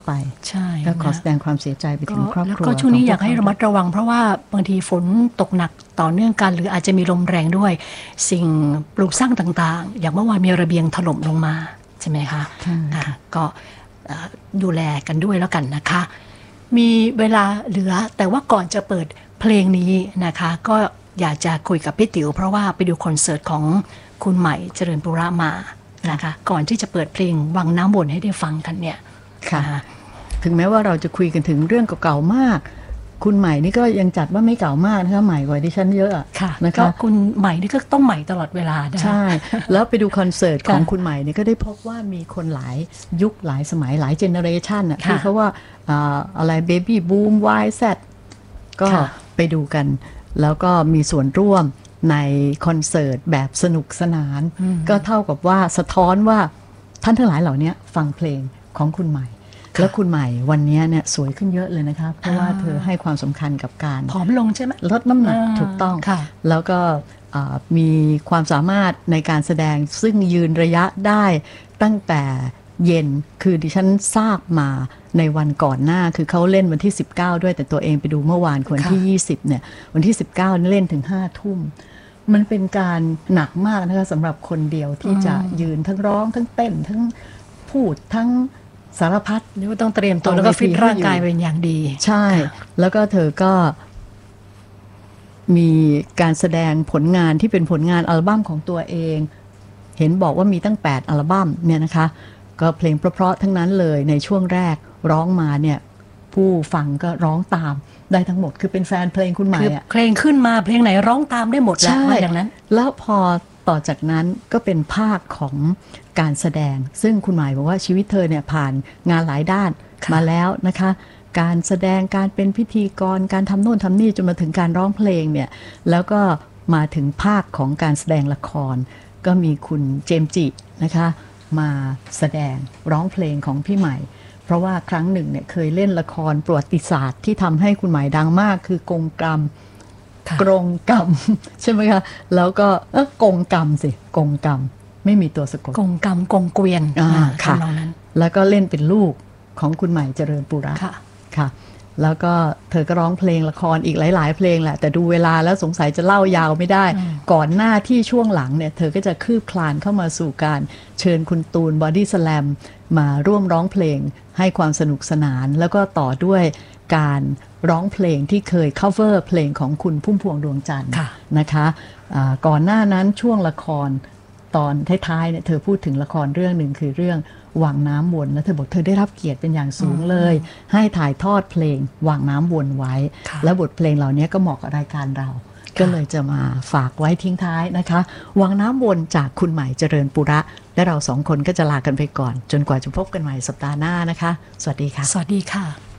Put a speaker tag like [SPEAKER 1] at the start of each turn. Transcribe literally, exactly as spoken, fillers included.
[SPEAKER 1] ไป
[SPEAKER 2] ใช่
[SPEAKER 1] ก็ขอแสดงความเสียใจไปถึงครอบครัว
[SPEAKER 2] แล้วก็ช่วงนี้อยากให้ระมัดระวังเพราะว่าบางทีฝนตกหนักต่อเนื่องกันหรืออาจจะมีลมแรงด้วยสิ่งปลูกสร้างต่างๆอย่างเมื่อวานมีระเบียงถล่มลงมาใช่ไหมคะก็ดูแลกันด้วยแล้วกันนะคะมีเวลาเหลือแต่ว่าก่อนจะเปิดเพลงนี้นะคะก็อยากจะคุยกับพี่ติ๋วเพราะว่าไปดูคอนเสิร์ตของคุณใหม่เจริญปุระมานะคะก่อนที่จะเปิดเพลงวังน้ำวนให้ได้ฟังกันเนี่ย
[SPEAKER 1] ค่ะถึงแม้ว่าเราจะคุยกันถึงเรื่องเก่าๆมากคุณใหม่นี่ก็ยังจัดว่าไม่เก่ามากนะคะใหม่กว่าดิฉันเยอะ
[SPEAKER 2] ค่ะนะคะคุณใหม่นี่ก็ต้องใหม่ตลอดเวลา
[SPEAKER 1] ใช่แล้วไปดูคอนเสิร์ตของคุณใหม่นี่ก็ได้พบว่ามีคนหลายยุคหลายสมัยหลายเจเนอเรชันอ่ะที่เขาว่าอะไรเบบี้บูม วาย แซด ก็ไปดูกันแล้วก็มีส่วนร่วมในคอนเสิร์ตแบบสนุกสนานก็เท่ากับว่าสะท้อนว่าท่านทั้งหลายเหล่านี้ฟังเพลงของคุณใหม่แล้วคุณใหม่วันนี้เนี่ยสวยขึ้นเยอะเลยนะคะเพราะว่าเธอให้ความสำคัญกับการ
[SPEAKER 2] ผอมลงใช่ไหม
[SPEAKER 1] ลดน้ำหนักถูกต้องแล้วก็มีความสามารถในการแสดงซึ่งยืนระยะได้ตั้งแต่เย็นคือดิฉันทราบมาในวันก่อนหน้าคือเขาเล่นวันที่สิบเก้าด้วยแต่ตัวเองไปดูเมื่อวานวันที่ยี่สิบเนี่ยวันที่สิบเก้าเล่นถึงห้าทุ่มมันเป็นการหนักมากนะคะสำหรับคนเดียวที่จะยืนทั้งร้องทั้งเต้นทั้งพูดทั้งสารพัด
[SPEAKER 2] นี่ว่าต้องเตรียมตัวแล้วก็ฟิตร่างกายเป็นอย่างดี
[SPEAKER 1] ใช่แล้วก็เธอก็มีการแสดงผลงานที่เป็นผลงานอัลบั้มของตัวเองเห็นบอกว่ามีตั้งแปดอัลบั้มเนี่ยนะคะก็เพลงเพราะๆทั้งนั้นเลยในช่วงแรกร้องมาเนี่ยผู้ฟังก็ร้องตามได้ทั้งหมดคือเป็นแฟนเพลงคุณใหม่
[SPEAKER 2] เพลงขึ้นมาเพลงไหนร้องตามได้หมดแล้วอย่างนั้น
[SPEAKER 1] แล้วพอต่อจากนั้นก็เป็นภาคของการแสดงซึ่งคุณหมายบอกว่าชีวิตเธอเนี่ยผ่านงานหลายด้านมาแล้วนะคะการแสดงการเป็นพิธีกรการทำโน่นทำนี่จนมาถึงการร้องเพลงเนี่ยแล้วก็มาถึงภาคของการแสดงละครก็มีคุณเจมส์จินะคะมาแสดงร้องเพลงของพี่ใหม่เพราะว่าครั้งหนึ่งเนี่ยเคยเล่นละครประวัติศาสตร์ที่ทำให้คุณใหม่ดังมากคือกงกรรมกรงกรรมใช่ไหมคะแล้วก็เออกงกรรมสิกงกรรมไม่มีตัวสะกด
[SPEAKER 2] กงกรรมกงเกวียน
[SPEAKER 1] ค่ะแล้วก็เล่นเป็นลูกของคุณใหม่เจริญปุระค่ะแล้วก็เธอก็ร้องเพลงละครอีกหลายๆเพลงแหละแต่ดูเวลาแล้วสงสัยจะเล่ายาวไม่ได้ก่อนหน้าที่ช่วงหลังเนี่ยเธอก็จะคืบคลานเข้ามาสู่การเชิญคุณตูนบอดี้สแลมมาร่วมร้องเพลงให้ความสนุกสนานแล้วก็ต่อด้วยการร้องเพลงที่เคย cover เพลงของคุณพุ่มพวงดวงจันทร์นะคะะก่อนหน้านั้นช่วงละครตอนท้ายๆเนี่ยเธอพูดถึงละครเรื่องหนึ่งคือเรื่องวังน้ำวนแล้วเธอบอกเธอได้รับเกียรติเป็นอย่างสูงเลยให้ถ่ายทอดเพลงวังน้ำวนไว้และบทเพลงเหล่านี้ก็เหมาะกับรายการเราก็เลยจะมาฝากไว้ทิ้งท้ายนะคะวังน้ำวนจากคุณใหม่เจริญปุระและเราสองคนก็จะลากันไปก่อนจนกว่าจะพบกันใหม่สัปดาห์หน้านะคะสวัสดีค่ะ
[SPEAKER 2] สวัสดีค่ะ